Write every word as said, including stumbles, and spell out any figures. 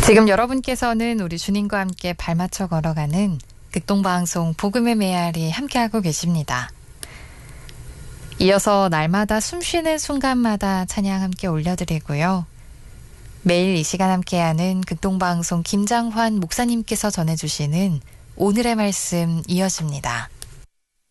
지금 여러분께서는 우리 주님과 함께 발맞춰 걸어가는 극동방송 복음의 메아리 함께하고 계십니다. 이어서 날마다 숨쉬는 순간마다 찬양 함께 올려드리고요. 매일 이 시간 함께하는 극동방송 김장환 목사님께서 전해주시는 오늘의 말씀 이어집니다.